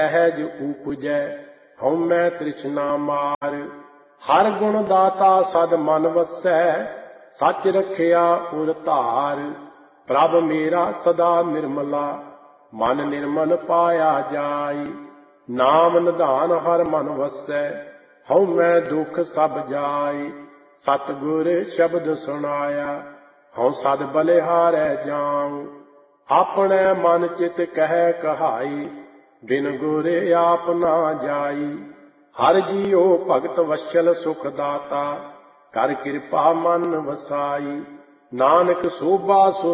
सहज उपजै हउमै तृष्णा मार। हर गुण दाता सद मन वसै सच रखिया उर धार। प्रभ मेरा सदा निर्मला मन निर्मल पाया जाई। नाम निधान हर मन वसै हउमै दुख सब जाई। सतगुर शब्द सुनाया हऊँ सद बलिहारै जाऊँ। अपने मन चित कह कहाई बिन गुरे आप ना जाई। हर जीओ भगत वत्सल सुख दाता कर कृपा मन वसाई। नानक सोभा सो